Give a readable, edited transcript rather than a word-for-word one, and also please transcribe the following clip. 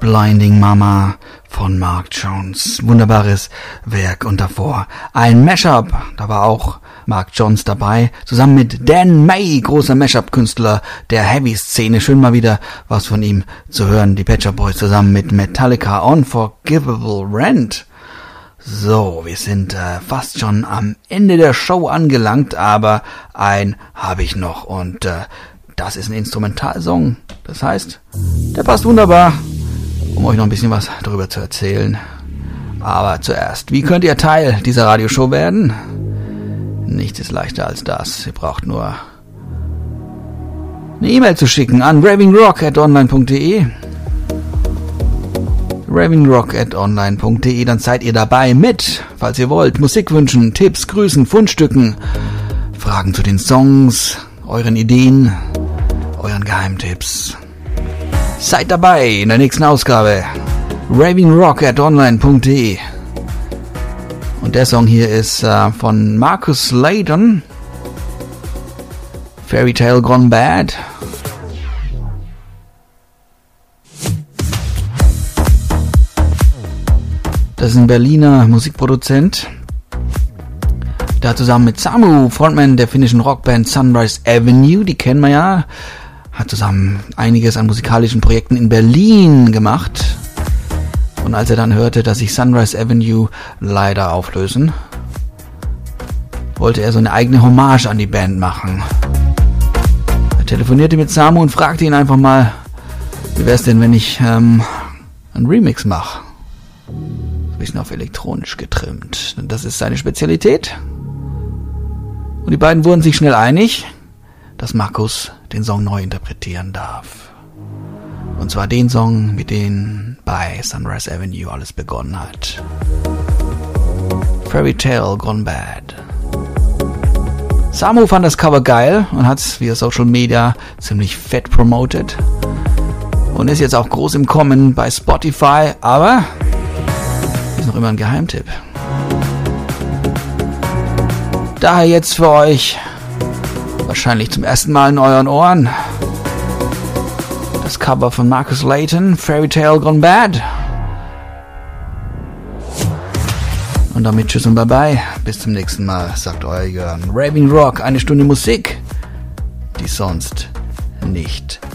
Blinding Mama von Mark Jones. Wunderbares Werk. Und davor ein Mashup. Da war auch Mark Jones dabei. Zusammen mit Dan May, großer Mashup-Künstler der Heavy-Szene. Schön mal wieder was von ihm zu hören. Die Pet Shop Boys zusammen mit Metallica. Unforgivable Rent. So, wir sind fast schon am Ende der Show angelangt, aber ein habe ich noch. Und das ist ein Instrumentalsong. Das heißt, der passt wunderbar, um euch noch ein bisschen was darüber zu erzählen. Aber zuerst, wie könnt ihr Teil dieser Radioshow werden? Nichts ist leichter als das. Ihr braucht nur eine E-Mail zu schicken an ravingrock@online.de. ravingrock@online.de, dann seid ihr dabei mit, falls ihr wollt, Musikwünschen, Tipps, Grüßen, Fundstücken, Fragen zu den Songs, euren Ideen, euren Geheimtipps. Seid dabei in der nächsten Ausgabe. ravingrock@online.de. Und der Song hier ist von Marcus Layton, Fairy Tale Gone Bad. Das ist ein Berliner Musikproduzent. Da zusammen mit Samu, Frontman der finnischen Rockband Sunrise Avenue, die kennen wir ja, hat zusammen einiges an musikalischen Projekten in Berlin gemacht. Und als er dann hörte, dass sich Sunrise Avenue leider auflösen, wollte er so eine eigene Hommage an die Band machen. Er telefonierte mit Samu und fragte ihn einfach mal, wie wär's denn, wenn ich einen Remix mache? Ein bisschen auf elektronisch getrimmt. Das ist seine Spezialität. Und die beiden wurden sich schnell einig, dass Markus den Song neu interpretieren darf. Und zwar den Song, mit dem bei Sunrise Avenue alles begonnen hat. Fairy Tale Gone Bad. Samu fand das Cover geil und hat es via Social Media ziemlich fett promoted. Und ist jetzt auch groß im Kommen bei Spotify, aber ist noch immer ein Geheimtipp. Daher jetzt für euch, wahrscheinlich zum ersten Mal in euren Ohren, das Cover von Marcus Layton, Fairy Tale Gone Bad. Und damit tschüss und bye bye. Bis zum nächsten Mal, sagt euer Jörn. Raving Rock, eine Stunde Musik, die sonst nicht